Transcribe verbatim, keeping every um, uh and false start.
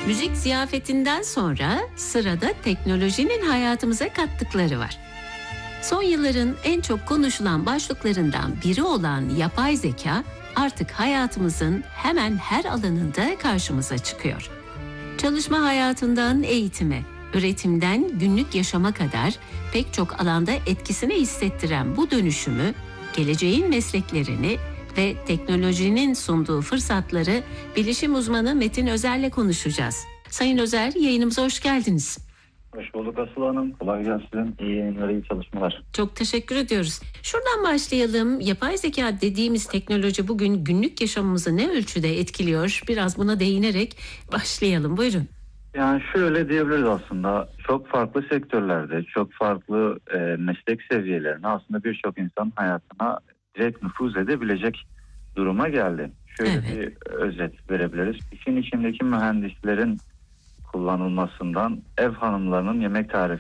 Müzik ziyafetinden sonra sırada teknolojinin hayatımıza kattıkları var. Son yılların en çok konuşulan başlıklarından biri olan yapay zeka artık hayatımızın hemen her alanında karşımıza çıkıyor. Çalışma hayatından eğitime, üretimden günlük yaşama kadar pek çok alanda etkisini hissettiren bu dönüşümü, geleceğin mesleklerini ve teknolojinin sunduğu fırsatları bilişim uzmanı Metin Özer'le konuşacağız. Sayın Özer, yayınımıza hoş geldiniz. Hoş bulduk Aslı Hanım. Kolay gelsin. İyi yayınlar, iyi çalışmalar. Çok teşekkür ediyoruz. Şuradan başlayalım. Yapay zeka dediğimiz teknoloji bugün günlük yaşamımızı ne ölçüde etkiliyor? Biraz buna değinerek başlayalım. Buyurun. Yani şöyle diyebiliriz aslında. Çok farklı sektörlerde, çok farklı e, meslek seviyelerine aslında birçok insan hayatına direkt nüfuz edebilecek duruma geldi. Şöyle Evet. bir özet verebiliriz. İşin içindeki mühendislerin kullanılmasından ev hanımlarının yemek